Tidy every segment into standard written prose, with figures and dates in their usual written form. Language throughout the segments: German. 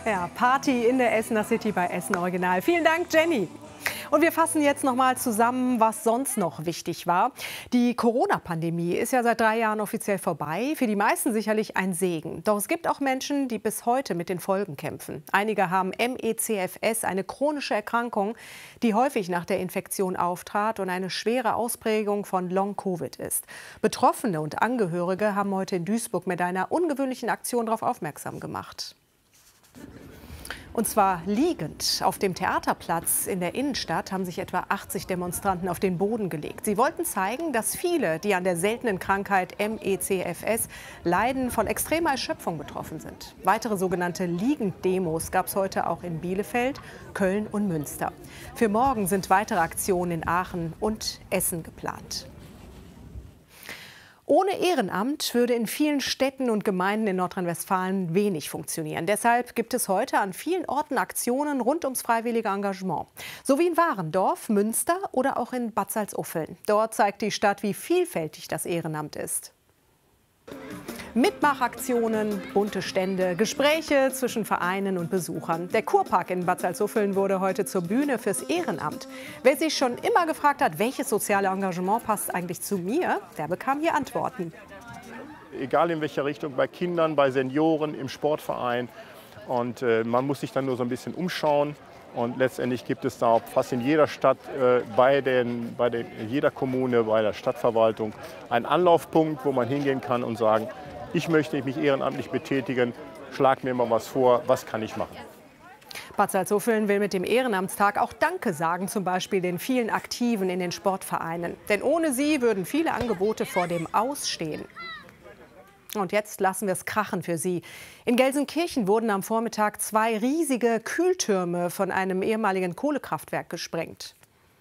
Ja, Party in der Essener City bei Essen Original. Vielen Dank, Jenny. Und wir fassen jetzt noch mal zusammen, was sonst noch wichtig war. Die Corona-Pandemie ist ja seit 3 Jahren offiziell vorbei. Für die meisten sicherlich ein Segen. Doch es gibt auch Menschen, die bis heute mit den Folgen kämpfen. Einige haben ME/CFS, eine chronische Erkrankung, die häufig nach der Infektion auftrat und eine schwere Ausprägung von Long-Covid ist. Betroffene und Angehörige haben heute in Duisburg mit einer ungewöhnlichen Aktion darauf aufmerksam gemacht. Und zwar liegend. Auf dem Theaterplatz in der Innenstadt haben sich etwa 80 Demonstranten auf den Boden gelegt. Sie wollten zeigen, dass viele, die an der seltenen Krankheit ME/CFS leiden, von extremer Erschöpfung betroffen sind. Weitere sogenannte Liegend-Demos gab es heute auch in Bielefeld, Köln und Münster. Für morgen sind weitere Aktionen in Aachen und Essen geplant. Ohne Ehrenamt würde in vielen Städten und Gemeinden in Nordrhein-Westfalen wenig funktionieren. Deshalb gibt es heute an vielen Orten Aktionen rund ums freiwillige Engagement. So wie in Warendorf, Münster oder auch in Bad Salzuffeln. Dort zeigt die Stadt, wie vielfältig das Ehrenamt ist. Mitmachaktionen, bunte Stände, Gespräche zwischen Vereinen und Besuchern. Der Kurpark in Bad Salzuffeln wurde heute zur Bühne fürs Ehrenamt. Wer sich schon immer gefragt hat, welches soziale Engagement passt eigentlich zu mir, der bekam hier Antworten. Egal in welcher Richtung, bei Kindern, bei Senioren, im Sportverein. Und man muss sich dann nur so ein bisschen umschauen. Und letztendlich gibt es da fast in jeder Stadt, jeder Kommune, bei der Stadtverwaltung einen Anlaufpunkt, wo man hingehen kann und sagen, ich möchte mich ehrenamtlich betätigen, schlag mir mal was vor, was kann ich machen? Bad Salzuffeln will mit dem Ehrenamtstag auch Danke sagen, zum Beispiel den vielen Aktiven in den Sportvereinen. Denn ohne sie würden viele Angebote vor dem Aus stehen. Und jetzt lassen wir es krachen für Sie. In Gelsenkirchen wurden am Vormittag 2 riesige Kühltürme von einem ehemaligen Kohlekraftwerk gesprengt.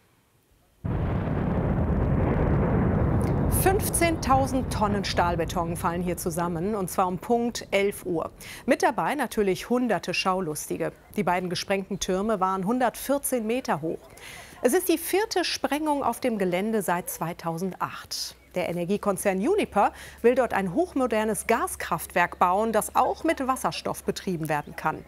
15.000 Tonnen Stahlbeton fallen hier zusammen, und zwar um Punkt 11 Uhr. Mit dabei natürlich hunderte Schaulustige. Die beiden gesprengten Türme waren 114 Meter hoch. Es ist die 4. Sprengung auf dem Gelände seit 2008. Der Energiekonzern Uniper will dort ein hochmodernes Gaskraftwerk bauen, das auch mit Wasserstoff betrieben werden kann.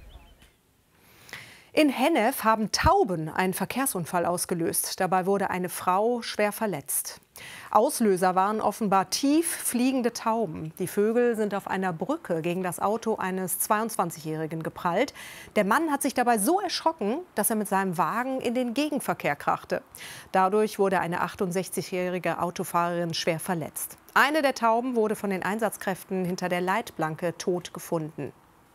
In Hennef haben Tauben einen Verkehrsunfall ausgelöst. Dabei wurde eine Frau schwer verletzt. Auslöser waren offenbar tief fliegende Tauben. Die Vögel sind auf einer Brücke gegen das Auto eines 22-Jährigen geprallt. Der Mann hat sich dabei so erschrocken, dass er mit seinem Wagen in den Gegenverkehr krachte. Dadurch wurde eine 68-jährige Autofahrerin schwer verletzt. Eine der Tauben wurde von den Einsatzkräften hinter der Leitplanke tot gefunden.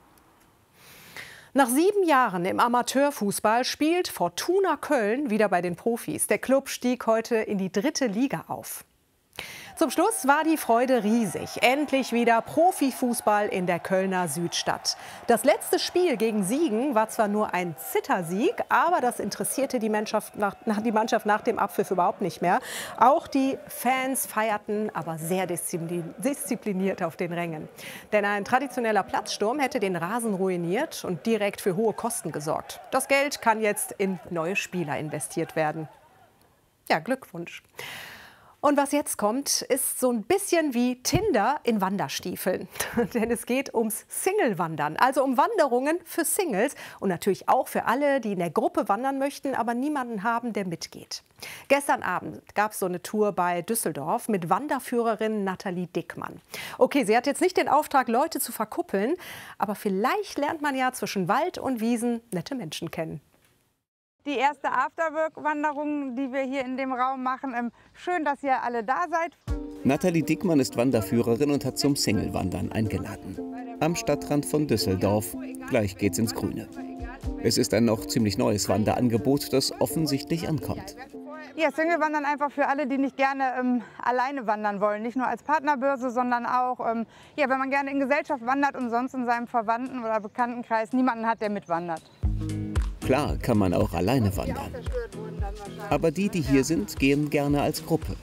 Nach 7 Jahren im Amateurfußball spielt Fortuna Köln wieder bei den Profis. Der Klub stieg heute in die 3. Liga auf. Zum Schluss war die Freude riesig. Endlich wieder Profifußball in der Kölner Südstadt. Das letzte Spiel gegen Siegen war zwar nur ein Zittersieg, aber das interessierte die Mannschaft nach dem Abpfiff überhaupt nicht mehr. Auch die Fans feierten, aber sehr diszipliniert auf den Rängen. Denn ein traditioneller Platzsturm hätte den Rasen ruiniert und direkt für hohe Kosten gesorgt. Das Geld kann jetzt in neue Spieler investiert werden. Ja, Glückwunsch. Und was jetzt kommt, ist so ein bisschen wie Tinder in Wanderstiefeln. Denn es geht ums Single-Wandern, also um Wanderungen für Singles und natürlich auch für alle, die in der Gruppe wandern möchten, aber niemanden haben, der mitgeht. Gestern Abend gab es so eine Tour bei Düsseldorf mit Wanderführerin Nathalie Dickmann. Okay, sie hat jetzt nicht den Auftrag, Leute zu verkuppeln, aber vielleicht lernt man ja zwischen Wald und Wiesen nette Menschen kennen. Die erste Afterwork-Wanderung, die wir hier in dem Raum machen. Schön, dass ihr alle da seid. Nathalie Dickmann ist Wanderführerin und hat zum Single-Wandern eingeladen. Am Stadtrand von Düsseldorf. Gleich geht's ins Grüne. Es ist ein noch ziemlich neues Wanderangebot, das offensichtlich ankommt. Ja, Single-Wandern einfach für alle, die nicht gerne alleine wandern wollen. Nicht nur als Partnerbörse, sondern auch, ja, wenn man gerne in Gesellschaft wandert und sonst in seinem Verwandten- oder Bekanntenkreis niemanden hat, der mitwandert. Klar kann man auch alleine wandern. Aber die hier sind, gehen gerne als Gruppe.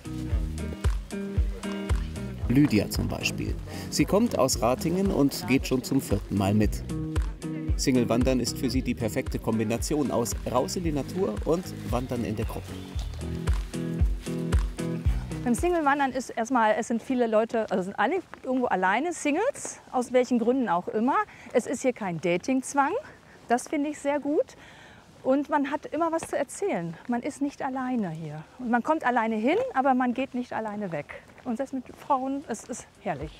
Lydia zum Beispiel. Sie kommt aus Ratingen und geht schon zum 4. Mal mit. Single-Wandern ist für sie die perfekte Kombination aus raus in die Natur und Wandern in der Gruppe. Beim Single-Wandern ist erstmal, es sind viele Leute, also sind alle irgendwo alleine, Singles, aus welchen Gründen auch immer. Es ist hier kein Datingzwang, das finde ich sehr gut. Und man hat immer was zu erzählen. Man ist nicht alleine hier. Und man kommt alleine hin, aber man geht nicht alleine weg. Und das mit Frauen, es ist herrlich.